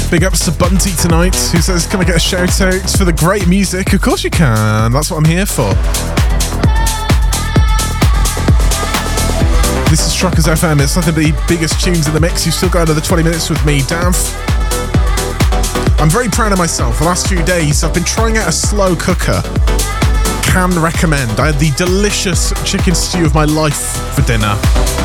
Big ups to Bunty tonight, who says, can I get a shout out for the great music? Of course you can, that's what I'm here for. This is Truckers FM, it's nothing but the biggest tunes in the mix. You've still got another 20 minutes with me, Dav. I'm very proud of myself. The last few days I've been trying out a slow cooker. Can recommend. I had the delicious chicken stew of my life for dinner.